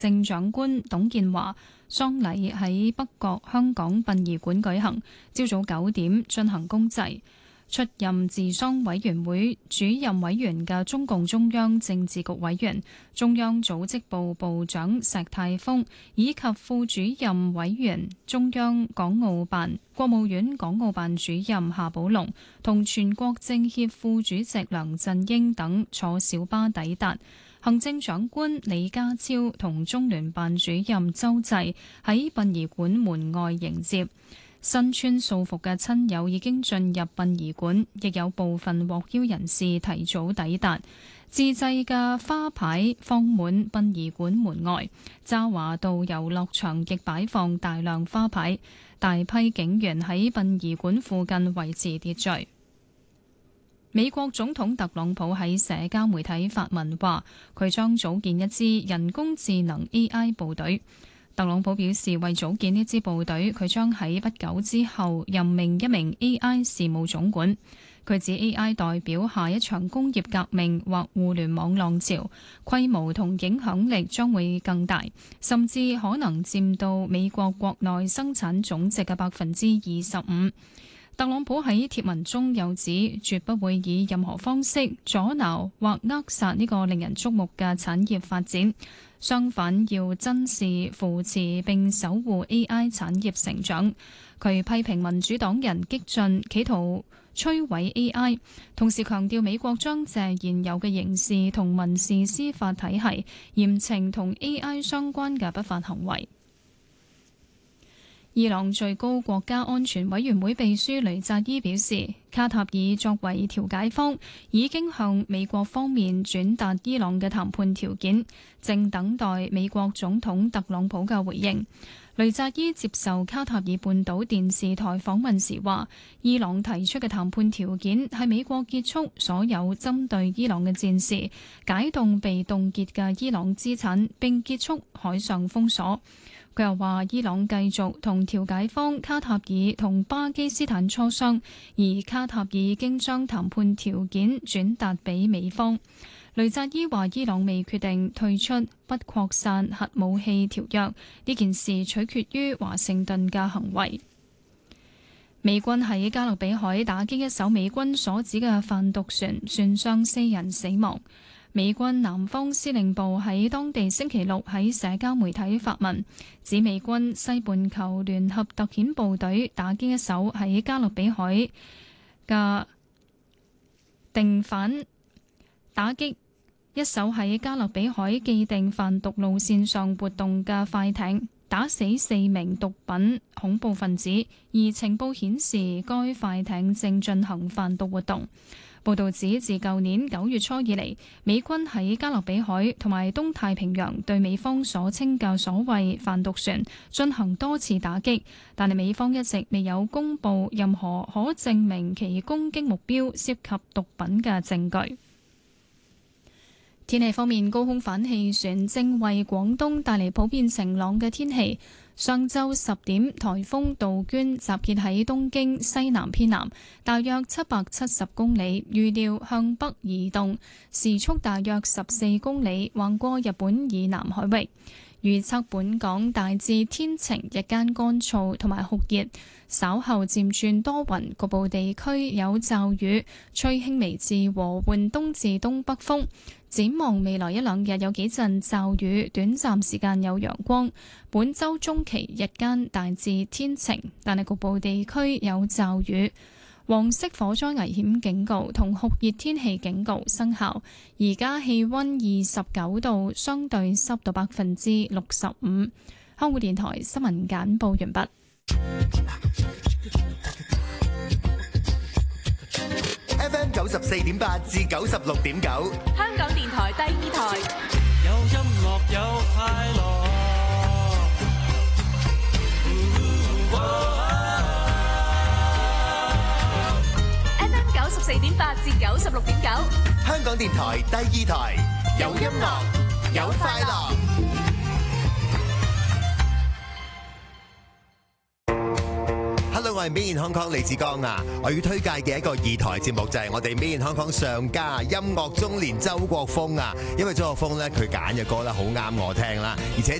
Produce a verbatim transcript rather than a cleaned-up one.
政長官董建華喪禮喺北角香港殯儀館舉行，朝早九點進行公祭。出任治喪委員會主任委員嘅中共中央政治局委員、中央組織部部長石泰峰以及副主任委員、中央港澳辦、國務院港澳辦主任夏寶龍同全國政協副主席梁振英等坐小巴抵達。行政長官李家超同中聯辦主任周濟喺殯儀館門外迎接。身穿素服嘅親友已經進入殯儀館，亦有部分獲邀人士提早抵達。自製嘅花牌放滿殯儀館門外，渣華道遊樂場亦擺放大量花牌，大批警員喺殯儀館附近維持秩序。美國總統特朗普喺社交媒體發文話，佢將組建一支人工智能 A I 部隊。特朗普表示，為組建呢支部隊，佢將喺不久之後任命一名 A I 事務總管。佢指 A I 代表下一場工業革命或互聯網浪潮，規模同影響力將會更大，甚至可能佔到美國國內生產總值嘅百分之二十五。特朗普喺貼文中又指，絕不會以任何方式阻撓或扼殺呢個令人矚目嘅產業發展，相反要珍視、扶持並守護 A I 產業成長。佢批評民主黨人激進，企圖摧毀 A I， 同時強調美國將借現有嘅刑事同民事司法體系，嚴懲同 A I 相關嘅不法行為。伊朗最高國家安全委員會秘書雷扎伊表示，卡塔爾作為調解方，已經向美國方面轉達伊朗嘅談判條件，正等待美國總統特朗普嘅回應。雷扎伊接受卡塔爾半島電視台訪問時話，伊朗提出嘅談判條件係美國結束所有針對伊朗嘅戰事，解凍被凍結嘅伊朗資產，並結束海上封鎖。佢又話，伊朗繼續同調解方卡塔爾同巴基斯坦磋商，而卡塔爾已經將談判條件轉達俾美方。雷扎伊話，伊朗未決定退出不擴散核武器條約，呢件事取決於華盛頓嘅行為。美軍喺加勒比海打擊一艘美軍所指嘅販毒船，船上四人死亡。美軍南方司令部喺當地星期六喺社交媒體發文，指美軍西半球聯合特遣部隊打擊一艘喺加勒比海嘅定販，打擊一艘喺加勒比海既定販毒路線上活動嘅快艇，打死四名毒品恐怖分子，而情報顯示該快艇正進行販毒活動。報導指，自舊年九月初以嚟，美軍喺加勒比海同埋東太平洋對美方所稱嘅所謂販毒船進行多次打擊，但係美方一直未有公布任何可證明其攻擊目標涉及毒品嘅證據。天氣方面，高空反氣旋正為廣東帶嚟普遍晴朗嘅天氣。上晝十點，颱風杜鵑集結喺東京西南偏南，大約七百七十公里，預料向北移動，時速大約十四公里，橫過日本以南海域。預測本港大致天晴，日間乾燥同埋酷熱，稍後漸轉多雲，局部地區有驟雨，吹輕微至和緩東至東北風。展望未來一兩日有幾陣驟雨，短暫時間有陽光。本週中期日間大致天晴，但係局部地區有驟雨。黃色火災危險警告同酷熱天氣警告生效。而家氣溫二十九度，相對濕度百分之六十五。香港電台新聞簡報完畢。 F M 九十四點八至九十六點九， 香港電台第二台。 有音樂有快樂。 F M 九十四點八至九十六點九， 香港電台第二台。有音樂有快樂。 我係 Made in Hong Kong 李志剛啊！我要推介嘅一個二台節目就係我哋 Made in Hong Kong 上家音樂中年周國峰啊！因為周國峰咧佢揀嘅歌咧好啱我聽啦，而且